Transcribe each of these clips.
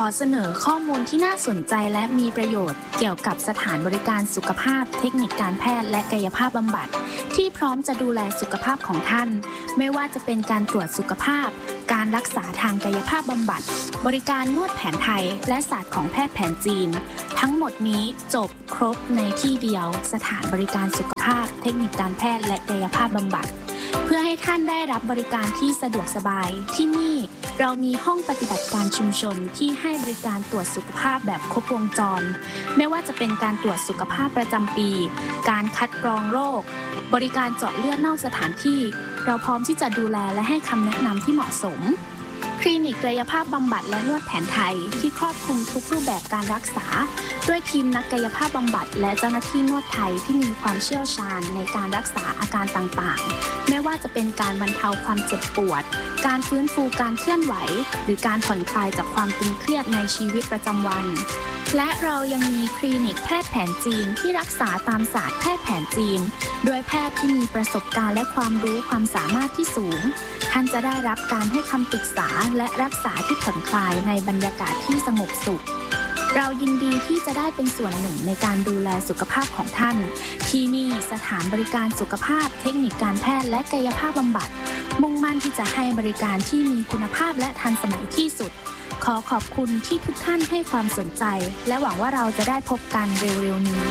อเสนอข้อมูลที่น่าสนใจและมีประโยชน์เกี่ยวกับสถานบริการสุขภาพเทคนิคการแพทย์และกายภาพบำบัดที่พร้อมจะดูแลสุขภาพของท่านไม่ว่าจะเป็นการตรวจสุขภาพการรักษาทางกายภาพบำบัดบริการนวดแผนไทยและศาสตร์ของแพทย์แผนจีนทั้งหมดนี้จบครบในที่เดียวสถานบริการสุขภาพเทคนิคการแพทย์และกายภาพบำบัดเพื่อให้ท่านได้รับบริการที่สะดวกสบายที่นี่เรามีห้องปฏิบัติการชุมชนที่ให้บริการตรวจสุขภาพแบบครบวงจรไม่ว่าจะเป็นการตรวจสุขภาพประจำปีการคัดกรองโรคบริการเจาะเลือดนอกสถานที่เราพร้อมที่จะดูแลและให้คำแนะนำที่เหมาะสมคลินิกกายภาพบำบัดและนวดแผนไทยที่ครอบคลุมทุกรูปแบบการรักษาด้วยทีมนักกายภาพบำบัดและเจ้าหน้าที่นวดไทยที่มีความเชี่ยวชาญในการรักษาอาการต่างๆไม่ว่าจะเป็นการบรรเทาความเจ็บปวดการฟื้นฟูการเคลื่อนไหวหรือการผ่อนคลายจากความตึงเครียดในชีวิตประจำวันและเรายังมีคลินิกแพทย์แผนจีนที่รักษาตามศาสตร์แพทย์แผนจีนโดยแพทย์ที่มีประสบการณ์และความรู้ความสามารถที่สูงท่านจะได้รับการให้คำปรึกษาและรักษาที่ผ่อนคลายในบรรยากาศที่สงบสุขเรายินดีที่จะได้เป็นส่วนหนึ่งในการดูแลสุขภาพของท่านที่นี่สถานบริการสุขภาพเทคนิคการแพทย์และกายภาพบำบัดมุ่งมั่นที่จะให้บริการที่มีคุณภาพและทันสมัยที่สุดขอขอบคุณที่ทุกท่านให้ความสนใจและหวังว่าเราจะได้พบกันเร็วๆนี้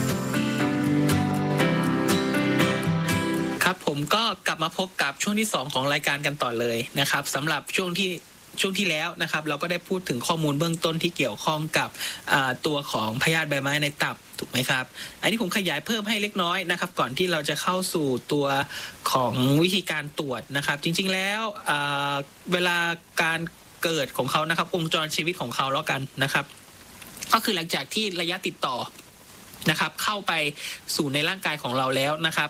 ครับผมก็กลับมาพบกับช่วงที่2ของรายการกันต่อเลยนะครับสำหรับช่วงที่แล้วนะครับเราก็ได้พูดถึงข้อมูลเบื้องต้นที่เกี่ยวข้องกับตัวของพยาธิใบไม้ในตับถูกไหมครับอันนี้ผมขยายเพิ่มให้เล็กน้อยนะครับก่อนที่เราจะเข้าสู่ตัวของวิธีการตรวจนะครับจริงๆแล้วเวลาการเกิดของเขานะครับวงจรชีวิตของเขาแล้วกันนะครับก็คือหลังจากที่ระยะติดต่อนะครับเข้าไปสู่ในร่างกายของเราแล้วนะครับ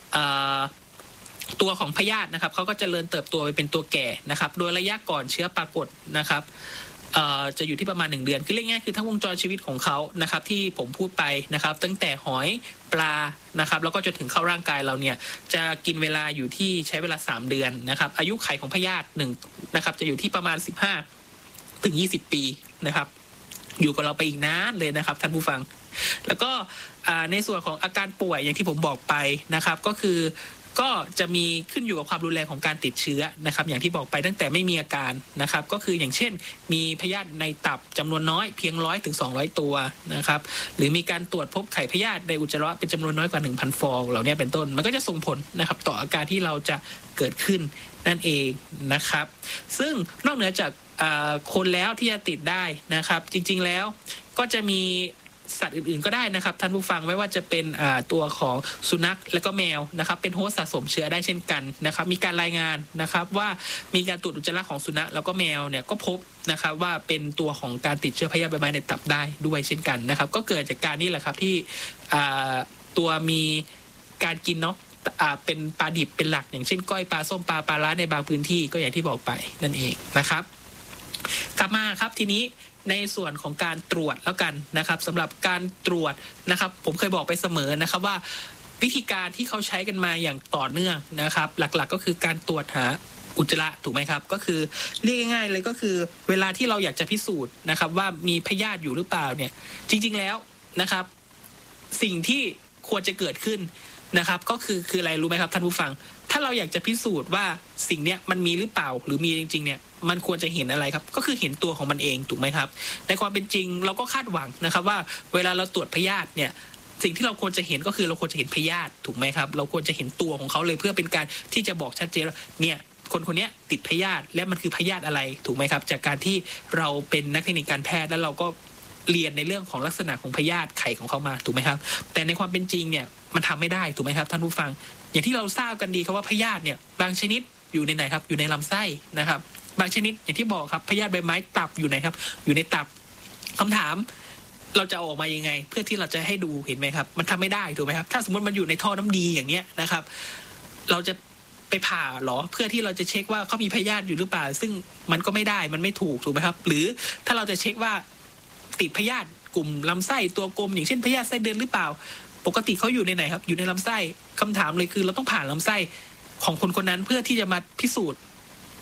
ตัวของพยาธินะครับเขาก็เจริญเติบโตไปเป็นตัวแก่นะครับโดยระยะก่อนเชื้อปรากฏนะครับจะอยู่ที่ประมาณ1เดือนคือเรียกง่ายคือทั้งวงจรชีวิตของเขานะครับที่ผมพูดไปนะครับตั้งแต่หอยปลานะครับแล้วก็จนถึงเข้าร่างกายเราเนี่ยจะกินเวลาอยู่ที่ใช้เวลา3เดือนนะครับอายุไขของพยาธิ1นะครับจะอยู่ที่ประมาณ15 ถึง 20 ปีนะครับอยู่กับเราไปอีกนานเลยนะครับท่านผู้ฟังแล้วก็ในส่วนของอาการป่วยอย่างที่ผมบอกไปนะครับก็คือก็จะมีขึ้นอยู่กับความรุนแรงของการติดเชื้อนะครับอย่างที่บอกไปตั้งแต่ไม่มีอาการนะครับก็คืออย่างเช่นมีพยาธิในตับจำนวนน้อยเพียง100 ถึง 200 ตัวนะครับหรือมีการตรวจพบไข่พยาธิในอุจจาระเป็นจำนวนน้อยกว่า 1,000 ฟองเหล่านี้เป็นต้นมันก็จะส่งผลนะครับต่ออาการที่เราจะเกิดขึ้นนั่นเองนะครับซึ่งนอกเหนือจากคนแล้วที่จะติดได้นะครับจริงๆแล้วก็จะมีสัตว์อื่นๆก็ได้นะครับท่านผู้ฟังไม่ว่าจะเป็นตัวของสุนัขและก็แมวนะครับเป็นโฮสต์สะสมเชื้อได้เช่นกันนะครับมีการรายงานนะครับว่ามีการตรวจอุจจาระของสุนัขแล้วก็แมวเนี่ยก็พบนะครับว่าเป็นตัวของการติดเชื้อพยาธิใบไม้ในตับได้ด้วยเช่นกันนะครับก็เกิดจากการนี่แหละครับที่ตัวมีการกินเนาะเป็นปลาดิบเป็นหลักอย่างเช่นก้อยปลาส้มปลาร้าในบางพื้นที่ก็อย่างที่บอกไปนั่นเองนะครับกลับมาครับทีนี้ในส่วนของการตรวจแล้วกันนะครับสำหรับการตรวจนะครับผมเคยบอกไปเสมอนะครับว่าวิธีการที่เขาใช้กันมาอย่างต่อเนื่องนะครับหลักๆก็คือการตรวจหาอุจจาระถูกไหมครับก็คือเรียกง่ายๆเลยก็คือเวลาที่เราอยากจะพิสูจน์นะครับว่ามีพยาธิอยู่หรือเปล่าเนี่ยจริงๆแล้วนะครับสิ่งที่ควรจะเกิดขึ้นนะครับก็คืออะไรรู้ไหมครับท่านผู้ฟังถ้าเราอยากจะพิสูจน์ว่าสิ่งเนี้ยมันมีหรือเปล่าหรือมีจริงๆเนี่ยมันควรจะเห็นอะไรครับก็คือเห็นตัวของมันเองถูกไหมครับในความเป็นจริงเราก็คาดหวังนะครับว่าเวลาเราตรวจพยาธิเนี่ยสิ่งที่เราควรจะเห็นก็คือเราควรจะเห็นพยาธิถูกไหมครับเราควรจะเห็นตัวของเขาเลยเพื่อเป็นการที่จะบอกชัดเจนว่าเนี่ยคนนี้ติดพยาธิและมันคือพยาธิอะไรถูกไหมครับจากการที่เราเป็นนักเทคนิคการแพทย์แล้วเราก็เรียนในเรื่องของลักษณะของพยาธิไข่ของเขามาถูกไหมครับแต่ในความเป็นจริงเนี่ยมันทำไม่ได้ถูกไหมครับท่านผู้ฟังอย่างที่เราทราบกันดีครับว่าพยาธิเนี่ยบางชนิดอยู่ในไหนครับอยู่ในลำไส้นะครับบางชนิดอย่างที่บอกครับพยาธิใบไม้ตับอยู่ไหนครับอยู่ในตับคำถามเราจะออกมายังไงเพื่อที่เราจะให้ดูเห็นไหมครับมันทำไม่ได้ถูกไหมครับถ้าสมมติมันอยู่ในท่อน้ำดีอย่างเนี้ยนะครับเราจะไปผ่าหรอเพื่อที่เราจะเช็คว่าเขามีพยาธิอยู่หรือเปล่าซึ่งมันก็ไม่ได้มันไม่ถูกถูกไหมครับหรือถ้าเราจะเช็คว่าติดพยาธิกลุ่มลำไส้ตัวกลมอย่างเช่นพยาธิไส้เดือนหรือเปล่าปกติเขาอยู่ในไหนครับอยู่ในลำไส้คำถามเลยคือเราต้องผ่านลำไส้ของคนคนนั้นเพื่อที่จะมาพิสูจน์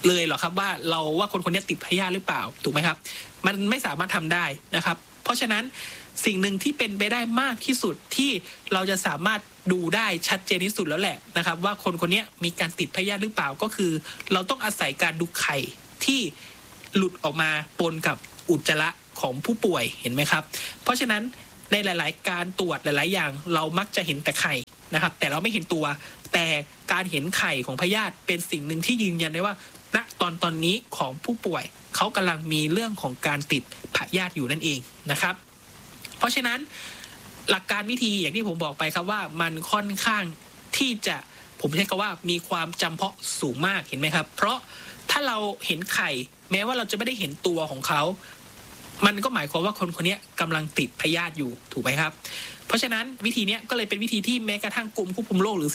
เลยหรอครับว่าคนนี้ติดพยาธิหรือเปล่าถูกไหมครับมันไม่สามารถทำได้นะครับเพราะฉะนั้นสิ่งหนึ่งที่เป็นไปได้มากที่สุดที่เราจะสามารถดูได้ชัดเจนที่สุดแล้วแหละนะครับว่าคนนี้มีการติดพยาธิหรือเปล่าก็คือเราต้องอาศัยการดูไข่ที่หลุดออกมาปนกับอุจจาระของผู้ป่วยเห็นไหมครับเพราะฉะนั้นในหลายๆการตรวจหลายๆอย่างเรามักจะเห็นแต่ไข่นะครับแต่เราไม่เห็นตัวแต่การเห็นไข่ของพยาธิเป็นสิ่งหนึ่งที่ยืนยันได้ว่าณตอนนี้ของผู้ป่วยเขากำลังมีเรื่องของการติดพยาธิอยู่นั่นเองนะครับเพราะฉะนั้นหลักการวิธีอย่างที่ผมบอกไปครับว่ามันค่อนข้างที่จะผมใช้คำว่ามีความจำเพาะสูงมากเห็นไหมครับเพราะถ้าเราเห็นไข่แม้ว่าเราจะไม่ได้เห็นตัวของเขามันก็หมายความว่าคนนี้กำลังติดพยาธิอยู่ถูกไหมครับเพราะฉะนั้นวิธีนี้ก็เลยเป็นวิธีที่แม้กระทั่งกรมควบคุมโรคหรือ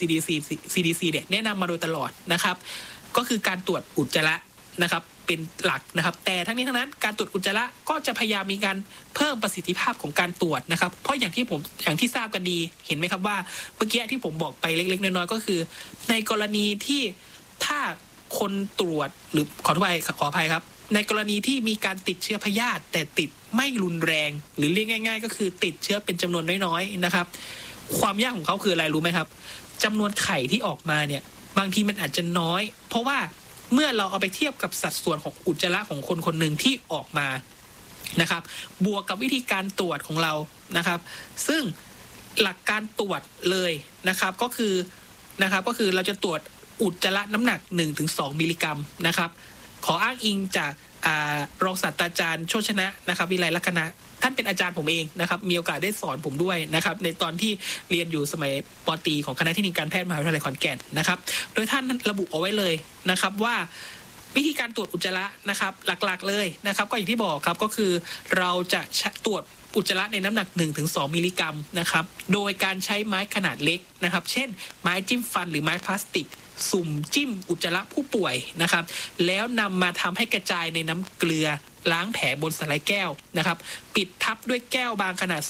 CDC เนี่ยแนะนำมาโดยตลอดนะครับก็คือการตรวจอุจจาระนะครับเป็นหลักนะครับแต่ทั้งนี้ทั้งนั้นการตรวจอุจจาระก็จะพยายามมีการเพิ่มประสิทธิภาพของการตรวจนะครับเพราะอย่างที่ทราบกันดีเห็นไหมครับว่าเมื่อกี้ที่ผมบอกไปเล็กๆน้อยๆก็คือในกรณีที่ถ้าคนตรวจหรือขออภัยครับในกรณีที่มีการติดเชื้อพยาธิแต่ติดไม่รุนแรงหรือเรียกง่ายๆก็คือติดเชื้อเป็นจำนวนน้อยๆนะครับความยากของเขาคืออะไรรู้ไหมครับจำนวนไข่ที่ออกมาเนี่ยบางทีมันอาจจะน้อยเพราะว่าเมื่อเราเอาไปเทียบกับสัดส่วนของอุจจาระของคนหนึ่งที่ออกมานะครับบวกกับวิธีการตรวจของเรานะครับซึ่งหลักการตรวจเลยนะครับก็คือเราจะตรวจอุจจาระน้ำหนัก 1-2 มิลลิกรัมนะครับขออ้างอิงจากรองศาสตราจารย์โชติชนะนะครับวิไลลักษณะท่านเป็นอาจารย์ผมเองนะครับมีโอกาสได้สอนผมด้วยนะครับในตอนที่เรียนอยู่สมัยป.ตรีของคณะเทคนิคการแพทย์มหาวิทยาลัยขอนแก่นนะครับโดยท่านระบุเอาไว้เลยนะครับว่าวิธีการตรวจอุจจาระนะครับหลักๆเลยนะครับก็อย่างที่บอกครับก็คือเราจะตรวจอุจจาระในน้ำหนัก 1-2 มิลลิกรัมนะครับโดยการใช้ไม้ขนาดเล็กนะครับเช่นไม้จิ้มฟันหรือไม้พลาสติกสุ่มจิ้มอุจจาระผู้ป่วยนะครับแล้วนำมาทำให้กระจายในน้ำเกลือล้างแผลบนสไลด์แก้วนะครับปิดทับด้วยแก้วบางขนาด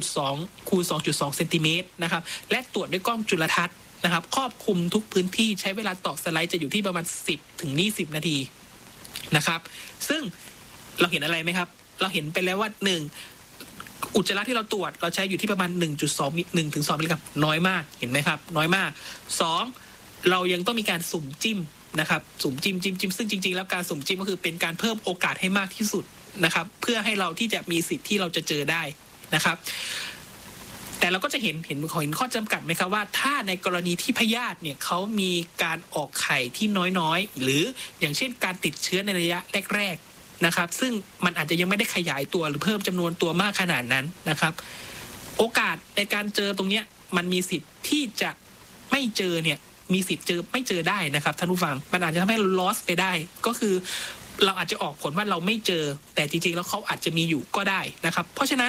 2.2 คูณ 2.2 เซนติเมตรนะครับและตรวจด้วยกล้องจุลทรรศน์นะครับครอบคลุมทุกพื้นที่ใช้เวลาต่อสไลด์จะอยู่ที่ประมาณ 10-20 นาทีนะครับซึ่งเราเห็นอะไรไหมครับเราเห็นไปแล้วว่า1อุจจาระที่เราตรวจเราใช้อยู่ที่ประมาณ 1.2 1-2 มิลลิกรัมน้อยมากเห็นไหมครับน้อยมาก2เรายังต้องมีการสุ่มจิ้มนะครับสุ่มจิ้มซึ่งจริงๆแล้วการสุ่มจิ้มก็คือเป็นการเพิ่มโอกาสให้มากที่สุดนะครับเพื่อให้เราที่จะมีสิทธิ์ที่เราจะเจอได้นะครับแต่เราก็จะเห็นข้อจำกัดไหมครับว่าถ้าในกรณีที่พยาธิเนี่ยเขามีการออกไข่ที่น้อยๆหรืออย่างเช่นการติดเชื้อในระยะแรกๆนะครับซึ่งมันอาจจะยังไม่ได้ขยายตัวหรือเพิ่มจำนวนตัวมากขนาดนั้นนะครับโอกาสในการเจอตรงเนี้ยมันมีสิทธิ์ที่จะไม่เจอเนี่ยมีสิทธิ์ไม่เจอได้นะครับท่านผู้ฟังมันอาจจะทำให้ loss ไปได้ก็คือเราอาจจะออกผลว่าเราไม่เจอแต่จริงๆแล้วเขาอาจจะมีอยู่ก็ได้นะครับเพราะฉะนั้น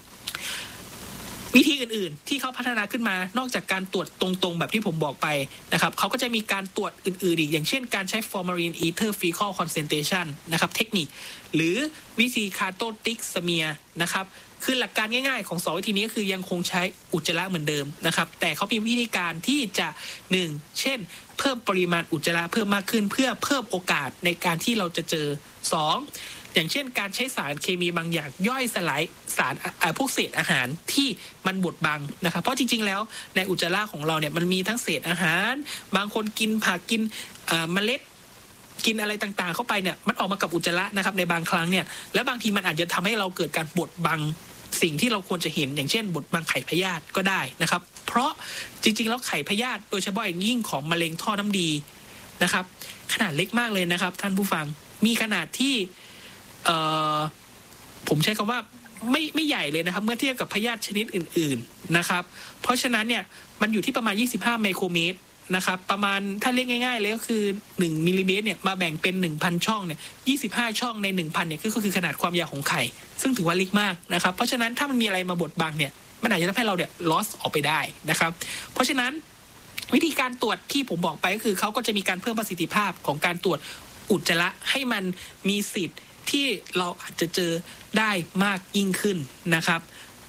วิธีอื่นๆที่เขาพัฒนาขึ้นมานอกจากการตรวจตรงๆแบบที่ผมบอกไปนะครับเขาก็จะมีการตรวจอื่นๆอีกอย่างเช่นการใช้ formalin ether fecal concentration นะครับเทคนิคหรือวิธี Kato-Tick smear นะครับคือหลักการง่ายๆของ2วิธีนี้ก็คือยังคงใช้อุจจาระเหมือนเดิมนะครับแต่เขามีวิธีการที่จะ1เช่นเพิ่มปริมาณอุจจาระเพิ่มมากขึ้นเพื่อเพิ่มโอกาสในการที่เราจะเจอ2อย่างเช่นการใช้สารเคมีบางอย่างย่อยสลายสารพวกเศษอาหารที่มันบดบังนะครับเพราะจริงๆแล้วในอุจจาระของเราเนี่ยมันมีทั้งเศษอาหารบางคนกินผักกินเมล็ดกินอะไรต่างๆเข้าไปเนี่ยมันออกมากับอุจจาระนะครับในบางครั้งเนี่ยและบางทีมันอาจจะทำให้เราเกิดการบดบังสิ่งที่เราควรจะเห็นอย่างเช่นบดบังไข่พยาธิก็ได้นะครับเพราะจริงๆแล้วไข่พยาธิโดยเฉพาะอย่างยิ่งของมะเร็งท่อน้ำดีนะครับขนาดเล็กมากเลยนะครับท่านผู้ฟังมีขนาดที่ผมใช้คำว่าไม่ใหญ่เลยนะครับเมื่อเทียบกับพยาธิชนิดอื่นๆนะครับเพราะฉะนั้นเนี่ยมันอยู่ที่ประมาณ25ไมโครเมตรนะครับประมาณถ้าเรียกง่ายๆเลยก็คือ1มิลลิเมตรเนี่ยมาแบ่งเป็น 1,000 ช่องเนี่ย25ช่องใน 1,000 เนี่ยก็คือขนาดความยาวของไข่ซึ่งถือว่าเล็กมากนะครับเพราะฉะนั้นถ้ามันมีอะไรมาบดบังเนี่ยมันอาจจะทำให้เราเนี่ย loss ออกไปได้นะครับเพราะฉะนั้นวิธีการตรวจที่ผมบอกไปก็คือเขาก็จะมีการเพิ่มประสิทธิภาพของการตรวจอุจจาระให้มันมีสิทธิ์ที่เราอาจจะเจอได้มากยิ่งขึ้นนะครับ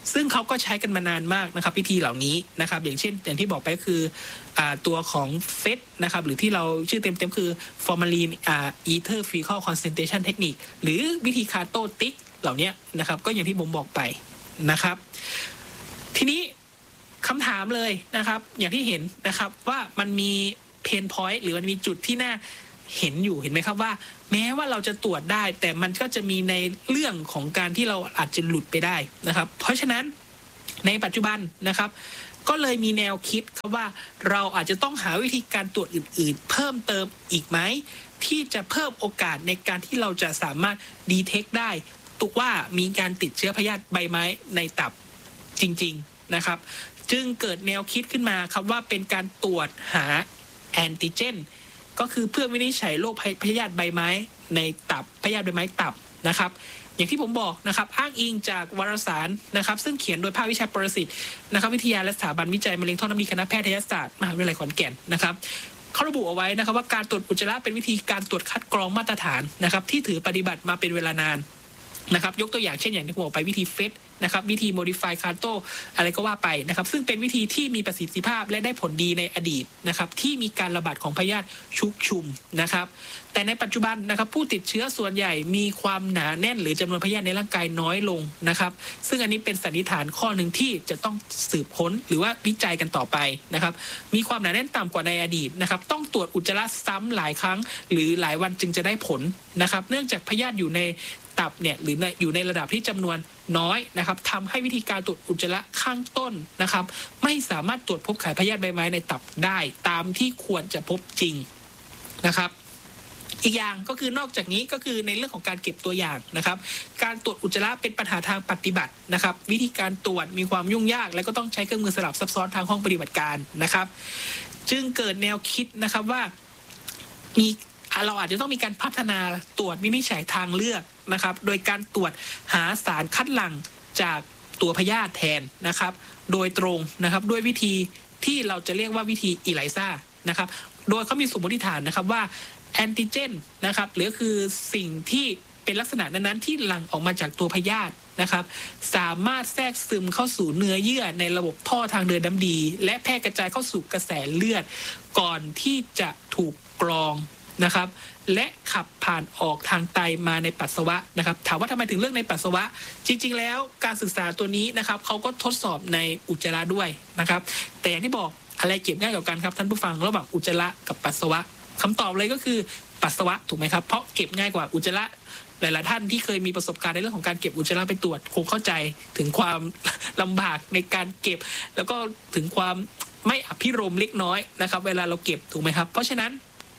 ซึ่งเขาก็ใช้กันมานานมากนะครับวิธีเหล่านี้นะครับอย่างเช่นอย่างที่บอกไปคือตัวของเฟสนะครับหรือที่เราชื่อเต็มๆคือ formalin ether fecal concentration technique หรือวิธีคาโตติกเหล่านี้นะครับก็อย่างที่ผมบอกไปนะครับทีนี้คำถามเลยนะครับอย่างที่เห็นนะครับว่ามันมีเพนพอยต์หรือมันมีจุดที่น่าเห็นอยู่เห็นไหมครับว่าแม้ว่าเราจะตรวจได้แต่มันก็จะมีในเรื่องของการที่เราอาจจะหลุดไปได้นะครับเพราะฉะนั้นในปัจจุบันนะครับก็เลยมีแนวคิดครับว่าเราอาจจะต้องหาวิธีการตรวจอื่นๆเพิ่มเติมอีกไหมที่จะเพิ่มโอกาสในการที่เราจะสามารถดีเทคได้ตุกว่ามีการติดเชื้อพยาธิใบไม้ในตับจริงๆนะครับจึงเกิดแนวคิดขึ้นมาครับว่าเป็นการตรวจหาแอนติเจนก็คือเพื่อวินิจฉัยโรคพยาธิใบไม้ในตับพยาธิใบไม้ตับนะครับอย่างที่ผมบอกนะครับอ้างอิงจากวารสารนะครับซึ่งเขียนโดยภาควิชาปรสิตนะครับวิทยาและสถาบันวิจัยมะเร็งท่อน้ำดีคณะแพทยศาสตร์มหาวิทยาลัยขอนแก่นนะครับเขาระบุเอาไว้นะครับว่าการตรวจอุจจาระเป็นวิธีการตรวจคัดกรองมาตรฐานนะครับที่ถือปฏิบัติมาเป็นเวลานานนะครับยกตัวอย่างเช่นอย่างที่ผมบอกไปวิธีเฟสนะครับวิธี modify Cato อะไรก็ว่าไปนะครับซึ่งเป็นวิธีที่มีประสิทธิภาพและได้ผลดีในอดีตนะครับที่มีการระบาดของพยาธิชุกชุมนะครับแต่ในปัจจุบันนะครับผู้ติดเชื้อส่วนใหญ่มีความหนาแน่นหรือจำนวนพยาธิในร่างกายน้อยลงนะครับซึ่งอันนี้เป็นสันนิษฐานข้อหนึ่งที่จะต้องสืบค้นหรือว่าวิจัยกันต่อไปนะครับมีความหนาแน่นต่ำกว่าในอดีตนะครับต้องตรวจอุจจาระซ้ำหลายครั้งหรือหลายวันจึงจะได้ผลนะครับเนื่องจากพยาธิอยู่ในตับเนี่ยหรืออยู่ในระดับที่จำนวนน้อยนะครับทำให้วิธีการตรวจอุจจาระข้างต้นนะครับไม่สามารถตรวจพบไขพยาธิใบไม้ในตับได้ตามที่ควรจะพบจริงนะครับอีกอย่างก็คือนอกจากนี้ก็คือในเรื่องของการเก็บตัวอย่างนะครับการตรวจอุจจาระเป็นปัญหาทางปฏิบัตินะครับวิธีการตรวจมีความยุ่งยากและก็ต้องใช้เครื่องมือสลับซับซ้อนทางห้องปฏิบัติการนะครับจึงเกิดแนวคิดนะครับว่าเราอาจจะต้องมีการพัฒนาตรวจวินิจฉัยทางเลือกนะครับโดยการตรวจหาสารคัดหลั่งจากตัวพยาธิแทนนะครับโดยตรงนะครับด้วยวิธีที่เราจะเรียกว่าวิธีอีไลซ่านะครับโดยเขามีสมมติฐานนะครับว่าแอนติเจนนะครับหรือคือสิ่งที่เป็นลักษณะนั้นๆที่หลั่งออกมาจากตัวพยาธินะครับสามารถแทรกซึมเข้าสู่เนื้อเยื่อในระบบท่อทางเดินน้ำดีและแพร่กระจายเข้าสู่กระแสเลือดก่อนที่จะถูกกรองนะครับและขับผ่านออกทางไตมาในปัสสาวะนะครับถามว่าทำไมถึงเลือกในปัสสาวะจริงๆแล้วการศึกษาตัวนี้นะครับเขาก็ทดสอบในอุจจาระด้วยนะครับแต่อย่างที่บอกอะไรเก็บง่ายกว่ากันครับท่านผู้ฟังระหว่างอุจจาระกับปัสสาวะคำตอบเลยก็คือปัสสาวะถูกไหมครับเพราะเก็บง่ายกว่าอุจจาระหลายๆท่านที่เคยมีประสบการณ์ในเรื่องของการเก็บอุจจาระไปตรวจคงเข้าใจถึงความลำบากในการเก็บแล้วก็ถึงความไม่อภิรมย์เล็กน้อยนะครับเวลาเราเก็บถูกไหมครับเพราะฉะนั้น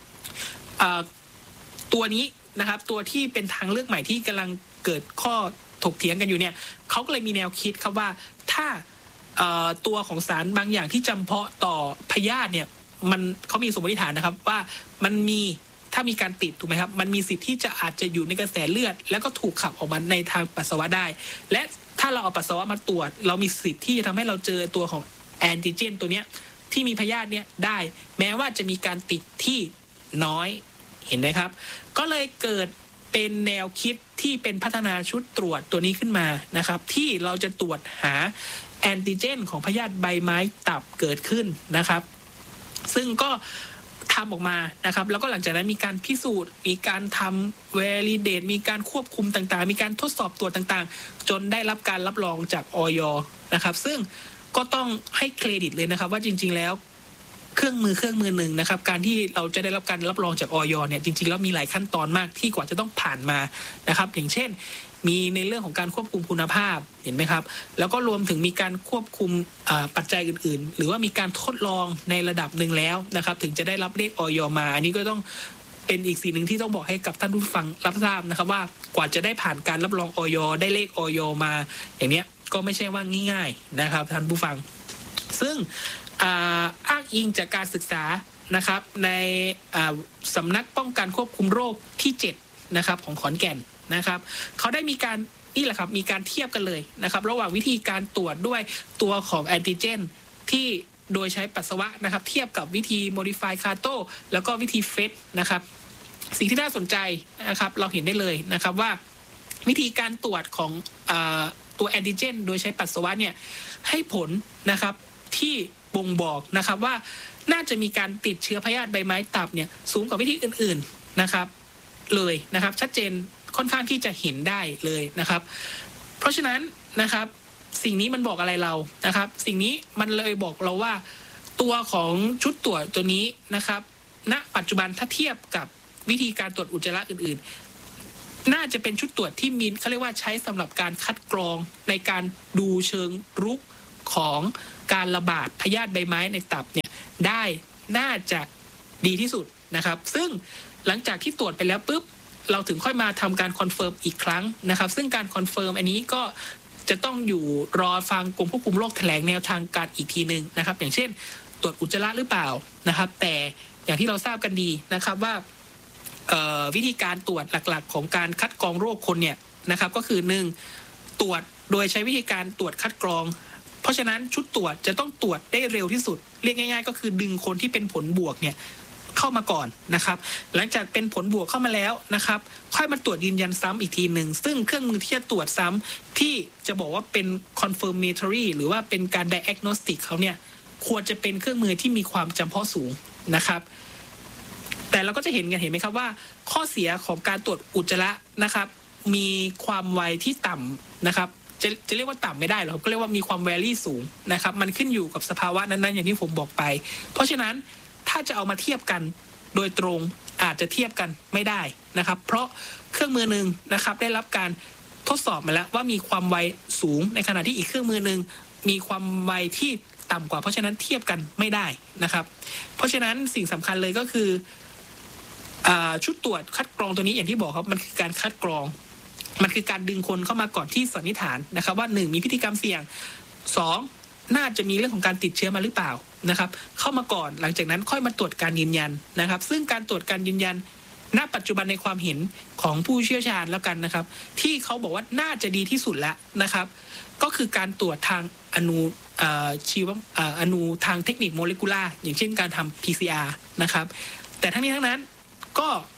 ตัวนี้นะครับตัวที่เป็นทางเลือกใหม่ที่กำลังเกิดข้อถกเถียงกันอยู่เนี่ยเขาก็เลยมีแนวคิดครับว่าถ้าตัวของสารบางอย่างที่จำเพาะต่อพยาธิเนี่ยเขามีสมมติฐานนะครับว่ามันมีถ้ามีการติดถูกไหมครับมันมีสิทธิ์ที่จะอาจจะอยู่ในกระแสเลือดแล้วก็ถูกขับออกมาในทางปัสสาวะได้และถ้าเราเอาปัสสาวะมาตรวจเรามีสิทธิ์ที่จะทำให้เราเจอตัวของแอนติเจนตัวเนี้ยที่มีพยาธิเนี่ยได้แม้ว่าจะมีการติดที่น้อยเห็นไหมครับก็เลยเกิดเป็นแนวคิดที่เป็นพัฒนาชุดตรวจตัวนี้ขึ้นมานะครับที่เราจะตรวจหาแอนติเจนของพยาธิใบไม้ตับเกิดขึ้นนะครับซึ่งก็ทำออกมานะครับแล้วก็หลังจากนั้นมีการพิสูจน์มีการทำ validate มีการควบคุมต่างๆมีการทดสอบตรวจต่างๆจนได้รับการรับรองจากอย.นะครับซึ่งก็ต้องให้เครดิตเลยนะครับว่าจริงๆแล้วเครื่องมือหนึ่งนะครับการที่เราจะได้รับการรับรองจากอย.เนี่ยจริงๆแล้วมีหลายขั้นตอนมากที่กว่าจะต้องผ่านมานะครับอย่างเช่นมีในเรื่องของการควบคุมคุณภาพเห็นไหมครับแล้วก็รวมถึงมีการควบคุมปัจจัยอื่นๆหรือว่ามีการทดลองในระดับหนึ่งแล้วนะครับถึงจะได้รับเลขอย.มาอันนี้ก็ต้องเป็นอีกสิ่งหนึ่งที่ต้องบอกให้กับท่านผู้ฟังรับทราบนะครับว่ากว่าจะได้ผ่านการรับรองอย.ได้เลขอย.มาอย่างเนี้ยก็ไม่ใช่ว่าง่ายๆนะครับท่านผู้ฟังซึ่งอ้างอิงจากการศึกษานะครับในสำนักป้องกันควบคุมโรคที่7นะครับของขอนแก่นนะครับเขาได้มีการนี่แหละครับมีการเทียบกันเลยนะครับระหว่างวิธีการตรวจด้วยตัวของแอนติเจนที่โดยใช้ปัสสาวะนะครับเทียบกับวิธี modify Cato แล้วก็วิธีเฟสนะครับสิ่งที่น่าสนใจนะครับเราเห็นได้เลยนะครับว่าวิธีการตรวจของตัวแอนติเจนโดยใช้ปัสสาวะเนี่ยให้ผลนะครับที่บ่งบอกนะครับว่าน่าจะมีการติดเชื้อพยาธิใบไม้ตับเนี่ยสูงกว่าวิธีอื่นๆนะครับเลยนะครับชัดเจนค่อนข้างที่จะเห็นได้เลยนะครับเพราะฉะนั้นนะครับสิ่งนี้มันบอกอะไรเรานะครับสิ่งนี้มันเลยบอกเราว่าตัวของชุดตรวจตัวนี้นะครับณปัจจุบันถ้าเทียบกับวิธีการตรวจอุจจาระอื่นๆน่าจะเป็นชุดตรวจที่มีเขาเรียกว่าใช้สำหรับการคัดกรองในการดูเชิงรุกของการระบาดพยาธิใบไม้ในตับเนี่ยได้น่าจะดีที่สุดนะครับซึ่งหลังจากที่ตรวจไปแล้วปุ๊บเราถึงค่อยมาทำการคอนเฟิร์มอีกครั้งนะครับซึ่งการคอนเฟิร์มอันนี้ก็จะต้องอยู่รอฟังกรมควบคุมโรคแถลงแนวทางการอีกทีนึงนะครับอย่างเช่นตรวจอุจจาระหรือเปล่านะครับแต่อย่างที่เราทราบกันดีนะครับว่าวิธีการตรวจหลักๆของการคัดกรองโรคคนเนี่ยนะครับก็คือ1ตรวจโดยใช้วิธีการตรวจคัดกรองเพราะฉะนั้นชุดตรวจจะต้องตรวจได้เร็วที่สุดเรียกง่ายๆก็คือดึงคนที่เป็นผลบวกเนี่ยเข้ามาก่อนนะครับหลังจากเป็นผลบวกเข้ามาแล้วนะครับค่อยมาตรวจยืนยันซ้ำอีกทีหนึ่งซึ่งเครื่องมือที่จะตรวจซ้ำที่จะบอกว่าเป็น confirmatory หรือว่าเป็นการ diagnostic เขาเนี่ยควรจะเป็นเครื่องมือที่มีความจำเพาะสูงนะครับแต่เราก็จะเห็นไหมครับว่าข้อเสียของการตรวจอุจจาระนะครับมีความไวที่ต่ำนะครับจะเรียกว่าต่ำไม่ได้หรอกก็เรียกว่ามีความแวรี่สูงนะครับมันขึ้นอยู่กับสภาวะนั้นๆอย่างที่ผมบอกไปเพราะฉะนั้นถ้าจะเอามาเทียบกันโดยตรงอาจจะเทียบกันไม่ได้นะครับเพราะเครื่องมือหนึ่งนะครับได้รับการทดสอบมาแล้วว่ามีความไวสูงในขณะที่อีกเครื่องมือหนึ่งมีความไวที่ต่ำกว่าเพราะฉะนั้นเทียบกันไม่ได้นะครับเพราะฉะนั้นสิ่งสำคัญเลยก็คือชุดตรวจคัดกรองตัวนี้อย่างที่บอกครับมันคือการคัดกรองมันคือการดึงคนเข้ามาก่อนที่สันนิษฐานนะครับว่า1มีพฤติกรรมเสี่ยง2น่าจะมีเรื่องของการติดเชื้อมาหรือเปล่านะครับเข้ามาก่อนหลังจากนั้นค่อยมาตรวจการยืนยันนะครับซึ่งการตรวจการยืนยันณปัจจุบันในความเห็นของผู้เชี่ยวชาญแล้วกันนะครับที่เขาบอกว่าน่าจะดีที่สุดแล้วนะครับก็คือการตรวจทางอนุทางเทคนิคโมเลกุลาร์อย่างเช่นการทำ PCR นะครับแต่ทั้งนี้ทั้งนั้นก็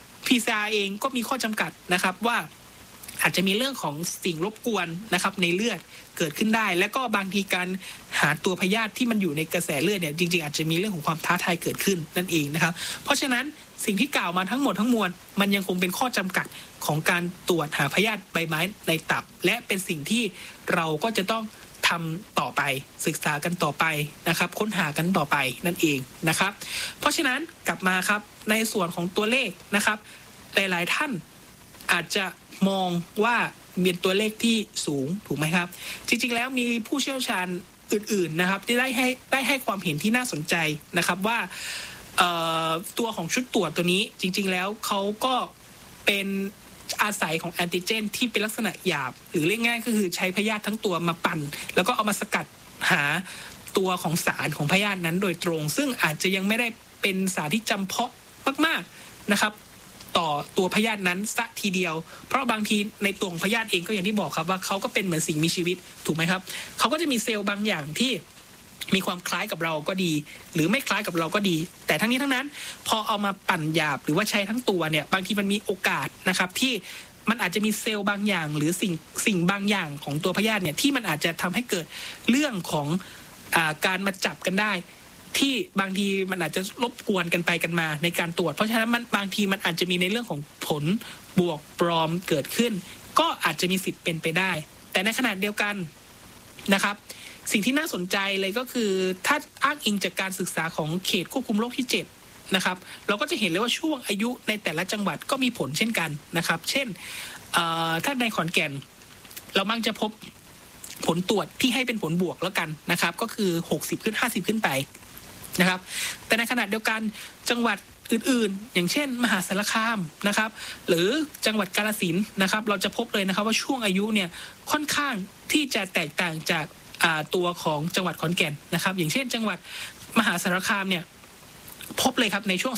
PCR เองก็มีข้อจำกัดนะครับว่าอาจจะมีเรื่องของสิ่งรบกวนนะครับในเลือดเกิดขึ้นได้และก็บางทีการหาตัวพยาธิที่มันอยู่ในกระแสเลือดเนี่ยจริงๆอาจจะมีเรื่องของความท้าทายเกิดขึ้นนั่นเองนะครับเพราะฉะนั้นสิ่งที่กล่าวมาทั้งหมดทั้งมวลมันยังคงเป็นข้อจำกัดของการตรวจหาพยาธิใบไม้ในตับและเป็นสิ่งที่เราก็จะต้องทำต่อไปศึกษากันต่อไปนะครับค้นหากันต่อไปนั่นเองนะครับเพราะฉะนั้นกลับมาครับในส่วนของตัวเลขนะครับหลายๆท่านอาจจะมองว่าเป็นตัวเลขที่สูงถูกไหมครับจริงๆแล้วมีผู้เชี่ยวชาญอื่นๆนะครับที่ได้ให้ความเห็นที่น่าสนใจนะครับว่าตัวของชุดตรวจตัวนี้จริงๆแล้วเขาก็เป็นอาศัยของแอนติเจนที่เป็นลักษณะหยาบหรือเรียกง่ายก็คือใช้พยาธิทั้งตัวมาปั่นแล้วก็เอามาสกัดหาตัวของสารของพยาธินั้นโดยตรงซึ่งอาจจะยังไม่ได้เป็นสารที่จำเพาะมากๆนะครับต่อตัวพยาธินั้นซะทีเดียวเพราะบางทีในตัวของพยาธิเองก็อย่างที่บอกครับว่าเขาก็เป็นเหมือนสิ่งมีชีวิตถูกไหมครับเขาก็จะมีเซลล์บางอย่างที่มีความคล้ายกับเราก็ดีหรือไม่คล้ายกับเราก็ดีแต่ทั้งนี้ทั้งนั้นพอเอามาปั่นหยาบหรือว่าใช้ทั้งตัวเนี่ยบางทีมันมีโอกาสนะครับที่มันอาจจะมีเซลล์บางอย่างหรือสิ่งบางอย่างของตัวพยาธิเนี่ยที่มันอาจจะทำให้เกิดเรื่องของการมาจับกันได้ที่บางทีมันอาจจะรบกวนกันไปกันมาในการตรวจเพราะฉะนั้นมันบางทีมันอาจจะมีในเรื่องของผลบวกปลอมเกิดขึ้นก็อาจจะมีสิทธิ์เป็นไปได้แต่ในขณะเดียวกันนะครับสิ่งที่น่าสนใจเลยก็คือถ้าอ้างอิงจากการศึกษาของเขตควบคุมโรคที่7นะครับเราก็จะเห็นเลยว่าช่วงอายุในแต่ละจังหวัดก็มีผลเช่นกันนะครับเช่นถ้าในขอนแก่นเรามักจะพบผลตรวจที่ให้เป็นผลบวกแล้วกันนะครับก็คือ60ขึ้น50ขึ้นไปนะครับแต่ในขณะเดียวกันจังหวัดอื่นๆอย่างเช่นมหาสารคามนะครับหรือจังหวัดกาฬสินธุ์นะครับเราจะพบเลยนะครับว่าช่วงอายุเนี่ยค่อนข้างที่จะแตกต่างจากตัวของจังหวัดขอนแก่นนะครับอย่างเช่นจังหวัดมหาสารคามเนี่ยพบเลยครับในช่วง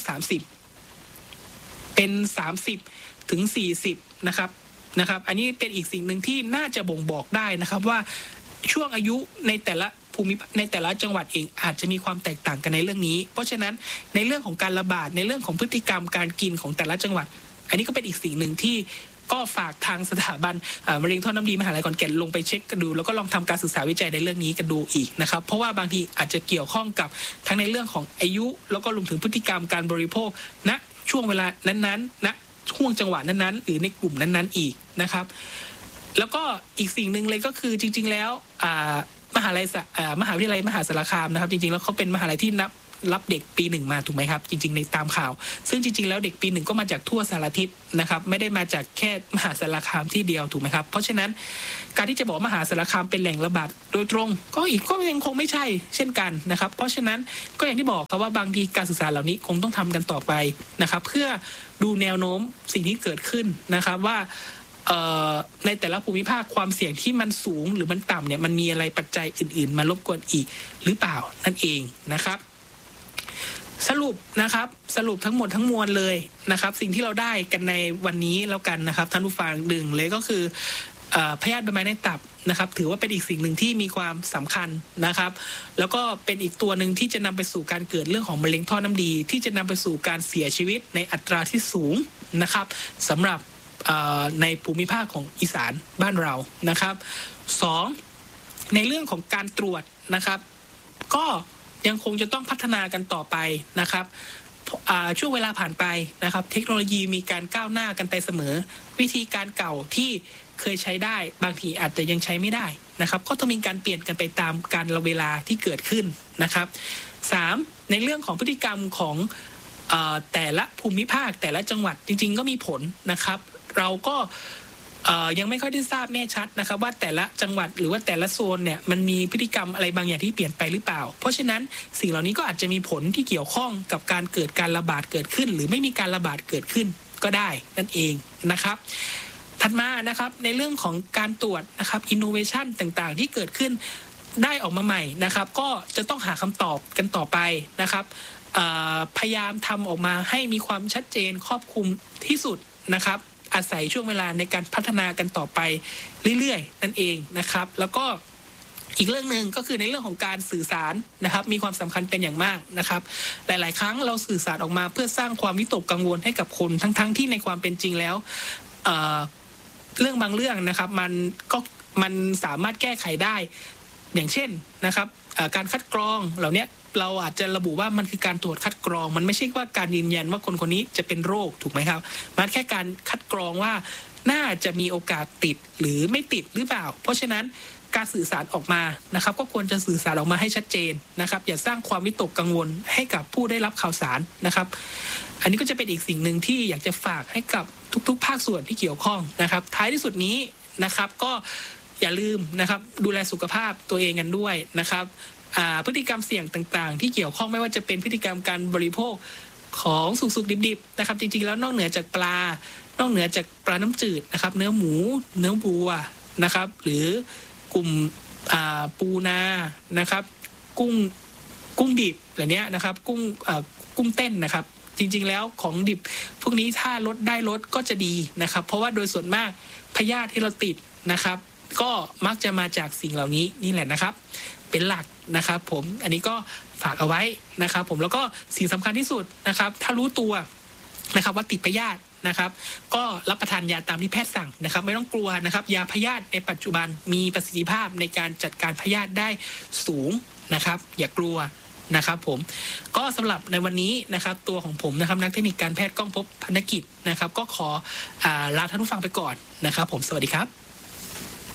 30เป็น30ถึง40นะครับอันนี้เป็นอีกสิ่งหนึ่งที่น่าจะบ่งบอกได้นะครับว่าช่วงอายุในแต่ละในแต่ละจังหวัดเองอาจจะมีความแตกต่างกันในเรื่องนี้เพราะฉะนั้นในเรื่องของการระบาดในเรื่องของพฤติกรรมการกินของแต่ละจังหวัดอันนี้ก็เป็นอีกสิ่งหนึ่งที่ก็ฝากทางสถาบันมะเร็งท่อน้ำดีมหาลัยขอนแก่นลงไปเช็คกันดูแล้วก็ลองทำการศึกษาวิจัยในเรื่องนี้กันดูอีกนะครับเพราะว่าบางทีอาจจะเกี่ยวข้องกับทั้งในเรื่องของอายุแล้วก็รวมถึงพฤติกรรมการบริโภคณช่วงเวลานั้นๆณช่วงจังหวะนั้นๆหรือในกลุ่มนั้นๆอีกนะครับแล้วก็อีกสิ่งหนึ่งเลยก็คือจริงๆแล้วมหาวิทยาลัยมหาสารคามนะครับจริงๆแล้วเขาเป็นมหาลัยที่รับเด็กปีหนึ่งมาถูกไหมครับจริงๆในตามข่าวซึ่งจริงๆแล้วเด็กปีหนึ่งก็มาจากทั่วสารทิศนะครับไม่ได้มาจากแค่มหาสารคามที่เดียวถูกไหมครับเพราะฉะนั้นการที่จะบอกมหาสารคามเป็นแหล่งระบาดโดยตรงก็ยังคงไม่ใช่เช่นกันนะครับเพราะฉะนั้นก็อย่างที่บอกครับว่าบางทีการศึกษาเหล่านี้คงต้องทำกันต่อไปนะครับเพื่อดูแนวโน้มสิ่งที่เกิดขึ้นนะครับว่าในแต่ละภูมิภาคความเสี่ยงที่มันสูงหรือมันต่ำเนี่ยมันมีอะไรปัจจัยอื่นๆมารบกวนอีกหรือเปล่านั่นเองนะครับสรุปทั้งหมดทั้งมวลเลยนะครับสิ่งที่เราได้กันในวันนี้แล้วกันนะครับท่านผู้ฟังดึงเลยก็คือพยาธิใบไม้ในตับนะครับถือว่าเป็นอีกสิ่งหนึ่งที่มีความสำคัญนะครับแล้วก็เป็นอีกตัวหนึ่งที่จะนำไปสู่การเกิดเรื่องของมะเร็งท่อน้ำดีที่จะนำไปสู่การเสียชีวิตในอัตราที่สูงนะครับสำหรับในภูมิภาคของอีสานบ้านเรานะครับ2ในเรื่องของการตรวจนะครับก็ยังคงจะต้องพัฒนากันต่อไปนะครับช่วงเวลาผ่านไปนะครับเทคโนโลยีมีการก้าวหน้ากันไปเสมอวิธีการเก่าที่เคยใช้ได้บางทีอาจจะยังใช้ไม่ได้นะครับก็ต้องมีการเปลี่ยนกันไปตามกาลเวลาที่เกิดขึ้นนะครับ3ในเรื่องของพฤติกรรมของแต่ละภูมิภาคแต่ละจังหวัดจริงๆก็มีผลนะครับเราก็ยังไม่ค่อยได้ทราบแน่ชัดนะครับว่าแต่ละจังหวัดหรือว่าแต่ละโซนเนี่ยมันมีพฤติกรรมอะไรบางอย่างที่เปลี่ยนไปหรือเปล่าเพราะฉะนั้นสิ่งเหล่านี้ก็อาจจะมีผลที่เกี่ยวข้องกับการเกิดการระบาดเกิดขึ้นหรือไม่มีการระบาดเกิดขึ้นก็ได้นั่นเองนะครับถัดมานะครับในเรื่องของการตรวจนะครับอินโนเวชันต่างๆที่เกิดขึ้นได้ออกมาใหม่นะครับก็จะต้องหาคำตอบกันต่อไปนะครับพยายามทำออกมาให้มีความชัดเจนครอบคลุมที่สุดนะครับอาศัยช่วงเวลาในการพัฒนากันต่อไปเรื่อยๆนั่นเองนะครับแล้วก็อีกเรื่องหนึ่งก็คือในเรื่องของการสื่อสารนะครับมีความสำคัญเป็นอย่างมากนะครับหลายๆครั้งเราสื่อสารออกมาเพื่อสร้างความวิตกกังวลให้กับคนทั้งที่ในความเป็นจริงแล้วเรื่องบางเรื่องนะครับมันสามารถแก้ไขได้อย่างเช่นนะครับการคัดกรองเหล่านี้เราอาจจะระบุว่ามันคือการตรวจคัดกรองมันไม่ใช่ว่าการยืนยันว่าคนนี้จะเป็นโรคถูกไหมครับมันแค่การคัดกรองว่าน่าจะมีโอกาสติดหรือไม่ติดหรือเปล่าเพราะฉะนั้นการสื่อสารออกมานะครับก็ควรจะสื่อสารออกมาให้ชัดเจนนะครับอย่าสร้างความวิตกกังวลให้กับผู้ได้รับข่าวสารนะครับอันนี้ก็จะเป็นอีกสิ่งหนึ่งที่อยากจะฝากให้กับทุกๆภาคส่วนที่เกี่ยวข้องนะครับท้ายที่สุดนี้นะครับก็อย่าลืมนะครับดูแลสุขภาพตัวเองกันด้วยนะครับพฤติกรรมเสี่ยงต่างๆที่เกี่ยวข้องไม่ว่าจะเป็นพฤติกรรมการบริโภคของสุกๆดิบๆนะครับจริงๆแล้วนอกเหนือจากปลาน้ำจืดนะครับเนื้อหมูเนื้อวัวนะครับหรือกลุ่มปูนานะครับกุ้งดิบเหล่านี้นะครับกุ้งเต้นนะครับจริงๆแล้วของดิบพวกนี้ถ้าลดได้ลดก็จะดีนะครับเพราะว่าโดยส่วนมากพยาธิที่เราติดนะครับก็มักจะมาจากสิ่งเหล่านี้นี่แหละนะครับเป็นหลักนะครับผมอันนี้ก็ฝากเอาไว้นะครับผมแล้วก็สิ่งสำคัญที่สุดนะครับถ้ารู้ตัวนะครับว่าติดพยาธินะครับก็รับประทานยาตามที่แพทย์สั่งนะครับไม่ต้องกลัวนะครับยาพยาธิในปัจจุบันมีประสิทธิภาพในการจัดการพยาธิได้สูงนะครับอย่ากลัวนะครับผมก็สำหรับในวันนี้นะครับตัวของผมนะครับนักเทคนิคการแพทย์ก้องพบพรรณกิจนะครับก็ขอลาท่านผู้ฟังไปก่อนนะครับผมสวัสดีครับ